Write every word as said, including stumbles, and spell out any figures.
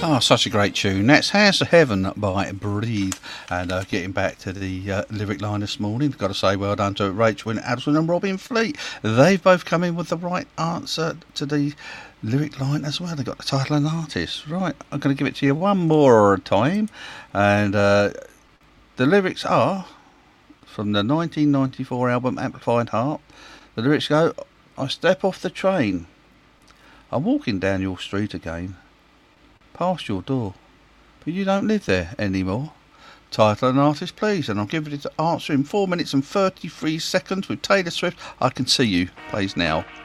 Oh, such a great tune. That's House of Heaven by Breathe. And uh, getting back to the uh, lyric line this morning, got to say well done to Rachel Addison and Robin Fleet. They've both come in with the right answer to the lyric line as well. They got the title and artist. Right, I'm going to give it to you one more time. And uh, the lyrics are from the nineteen ninety-four album Amplified Heart. The lyrics go, I step off the train. I'm walking down your street again. Past your door, but you don't live there anymore. Title and artist, please, and I'll give it the answer in four minutes and thirty-three seconds with Taylor Swift. I Can See You plays now.